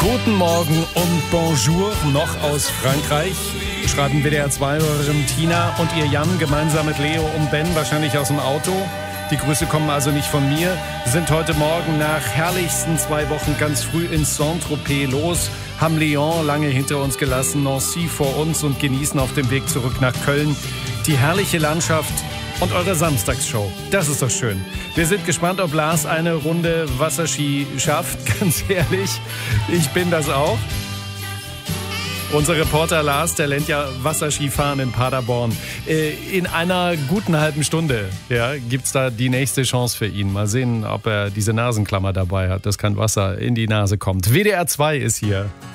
Guten Morgen und Bonjour noch aus Frankreich. Schreiben WDR 2-Hörerin Tina und ihr Jan gemeinsam mit Leo und Ben, wahrscheinlich aus dem Auto. Die Grüße kommen also nicht von mir, sind heute Morgen nach herrlichsten 2 Wochen ganz früh in Saint-Tropez los, haben Lyon lange hinter uns gelassen, Nancy vor uns und genießen auf dem Weg zurück nach Köln die herrliche Landschaft und eure Samstagsshow. Das ist doch schön. Wir sind gespannt, ob Lars eine Runde Wasserski schafft. Ganz ehrlich, ich bin das auch. Unser Reporter Lars, der lernt ja Wasserski fahren in Paderborn. In einer guten halben Stunde gibt's da die nächste Chance für ihn. Mal sehen, ob er diese Nasenklammer dabei hat, dass kein Wasser in die Nase kommt. WDR 2 ist hier.